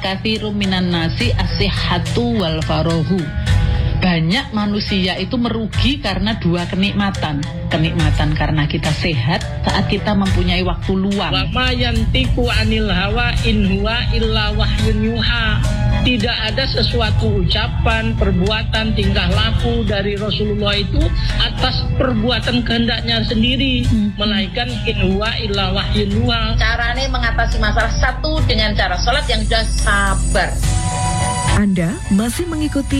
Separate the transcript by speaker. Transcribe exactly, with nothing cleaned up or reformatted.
Speaker 1: Katsirun minan nasi as-sihhatu wal farahu. Banyak manusia itu merugi karena dua kenikmatan. Kenikmatan karena kita sehat saat kita mempunyai waktu luang.
Speaker 2: Wa ma yantiqu 'anil hawa in huwa illa wahyun yuha. Tidak ada sesuatu ucapan, perbuatan, tingkah laku dari Rasulullah itu atas perbuatan kehendaknya sendiri, hmm. melainkan in huwa illa wahyun yuha.
Speaker 3: Caranya mengatasi masalah satu dengan cara sholat yang sudah sabar.
Speaker 4: Anda masih mengikuti